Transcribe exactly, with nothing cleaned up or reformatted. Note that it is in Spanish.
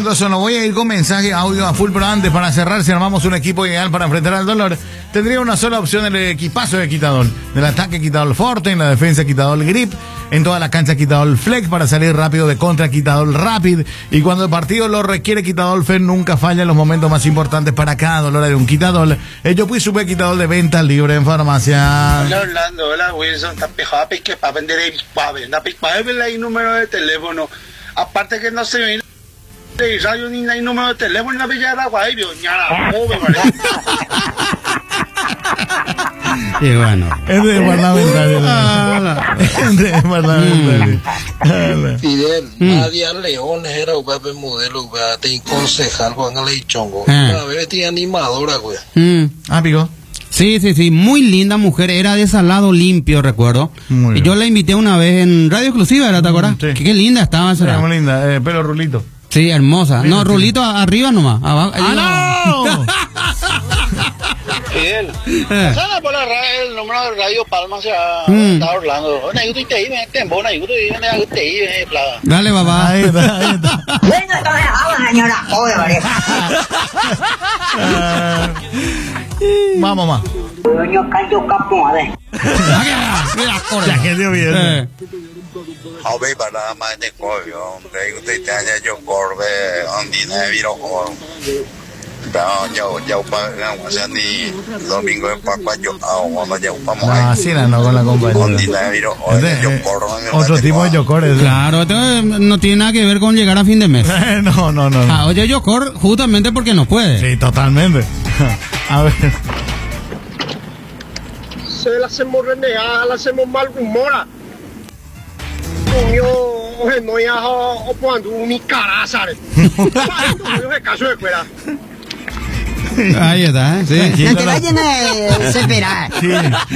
entonces no voy a ir con mensaje audio a full, pero antes, para cerrar, si armamos un equipo ideal para enfrentar al dolor, tendría una sola opción: el equipazo de Quitadol. Del ataque Quitadol Forte, en la defensa Quitadol Grip, en toda la cancha Quitadol Flex para salir rápido de contra Quitadol Rapid, y cuando el partido lo requiere Quitadol F E nunca falla en los momentos más importantes. Para cada dolor hay un Quitadol. Yo pues supe Quitadol de venta libre en farmacia. Hola Orlando, hola Wilson, está pejado que para vender el Picpave, la Picpave hay número de teléfono, aparte que no se ve de radio ni hay número de teléfono en la Villa de la Guaivio, ñara, oh, me parece. Y bueno, es de parlamentario. Es de parlamentario. Fidel, Mm. Nadia León era un bebé modelo, te concejal Juan Aleichongo. Ah. A ver, te animadora, güey. mm. Ah, pico. Sí, sí, sí, muy linda mujer, era de Salado Limpio, recuerdo. Muy Y bien. yo la invité una vez en Radio Exclusiva, ¿verdad? ¿Te acuerdas? sí. Qué, qué linda estaba esa. Era muy linda, eh, pelo rulito. Sí, hermosa. No, Rulito a- arriba nomás. Abajo, ahí ¡Ah, Fidel, Eh. sana por la radio, el número de Radio Palma se ha Mm. está Orlando. Una yo te iba, te embona, yo te iba, yo te iba, plaga. Dale, papá. Ahí está, ahí está. Bueno, entonces vamos, señora. Joder, vale. Ah, vamos más. Coño, callo capo, a ver. Mira, corre. Ya que dio bien. Eh. A ver, para más de coño, hombre, usted te haya yo corbe, ondina, viro, pero yo, yo, o sea, ni domingo de Pascua, yo, cuando yo, vamos No, a así no, con la compañera. ondina, viro, Este, yo eh, corro, otro tipo de yocores. Claro, esto eh, no tiene nada que ver con llegar a fin de mes. No, no, no. no. Ah, oye, yo corro justamente porque no puede. Sí, totalmente. A ver. Se la hacemos renegada, la hacemos mal humora. Coño, oye, no ya o cuando un caraza. Yo me caso de fuera. Ahí está, ¿eh? Sí. Tranquilo, No te vayan a desesperar. Sí.